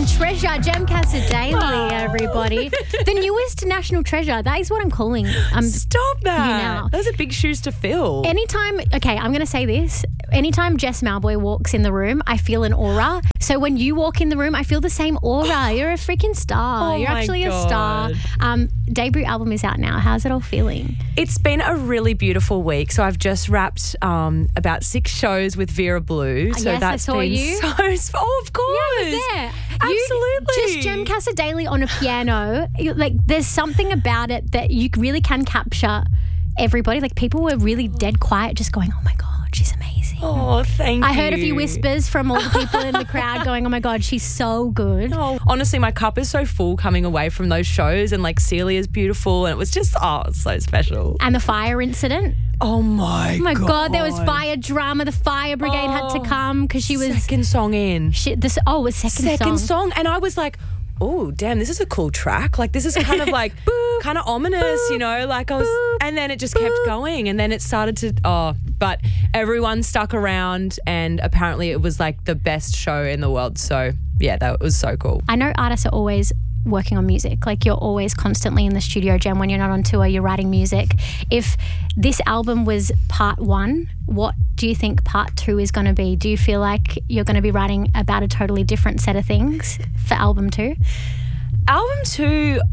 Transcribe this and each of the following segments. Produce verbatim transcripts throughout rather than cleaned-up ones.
and treasure, Jem Cassar-Daley, everybody. The newest national treasure. That is what I'm calling. Um, Stop that. You now. Those are big shoes to fill. Anytime, okay, I'm going to say this. Anytime Jess Malboy walks in the room, I feel an aura. So when you walk in the room, I feel the same aura. You're a freaking star. Oh You're my actually God. a star. Um, debut album is out now. How's it all feeling? It's been a really beautiful week. So I've just wrapped um, about six shows with Vera Blue. So yes, that's I saw been you. so oh, of course. Yeah, I was there. Absolutely. You, just Jem Cassar-Daley on a piano. You- Like, there's something about it that you really can capture everybody. Like, people were really dead quiet, just going, "Oh my God, she's amazing." Oh, thank you. I heard a few whispers from all the people in the crowd going, "Oh my God, she's so good." Oh, honestly, my cup is so full coming away from those shows, and like Celia's beautiful, and it was just oh, it's so special. And the fire incident. Oh my, Oh my God. God, there was fire drama. The fire brigade had to Oh. come because she was Second song in. She, this, oh, it was second, Second song. song, and I was like, oh, damn, this is a cool track. Like, this is kind of like, kind of ominous, you know? Like, I was, and then it just kept going, and then it started to, oh, but everyone stuck around, and apparently it was like the best show in the world. So, yeah, that was so cool. I know artists are always working on music. Like, you're always constantly in the studio, Jem. When you're not on tour, you're writing music. If this album was part one, what do you think part two is going to be? Do you feel like you're going to be writing about a totally different set of things for album two? Album two,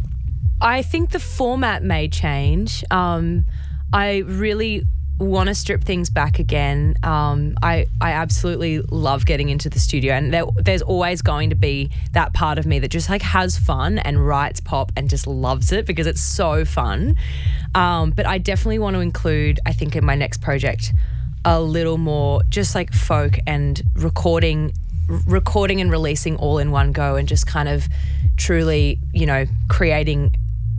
I think the format may change. Um, I really want to strip things back again. Um, I, I absolutely love getting into the studio, and there, there's always going to be that part of me that just like has fun and writes pop and just loves it because it's so fun. Um, but I definitely want to include, I think in my next project, a little more just like folk and recording recording and releasing all in one go, and just kind of truly, you know, creating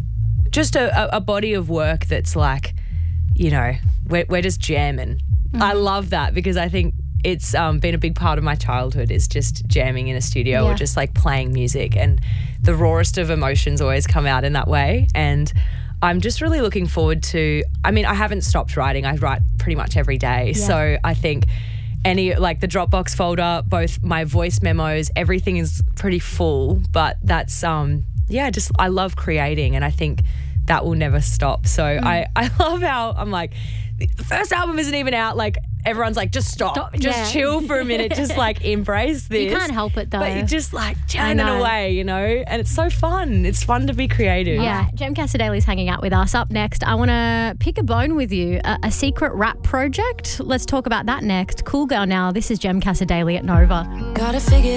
just a, a body of work that's like, you know, we're, we're just jamming. Mm-hmm. I love that because I think it's um, been a big part of my childhood is just jamming in a studio Yeah. or just like playing music, and the rawest of emotions always come out in that way. And I'm just really looking forward to, I mean, I haven't stopped writing. I write pretty much every day. Yeah. So I think any, like the Dropbox folder, both my voice memos, everything is pretty full, but that's, um, yeah, just, I love creating, and I think that will never stop. So mm. I, I love how I'm like, the first album isn't even out. Like, everyone's like, just stop, Stop, just yeah. chill for a minute, just like embrace this. You can't help it though. But you're just like churning know. away, you know? And it's so fun. It's fun to be creative. Yeah, Jem Cassar-Daley's hanging out with us. Up next, I want to pick a bone with you, a, a secret rap project. Let's talk about that next. Cool Girl now. This is Jem Cassar-Daley at Nova. Gotta figure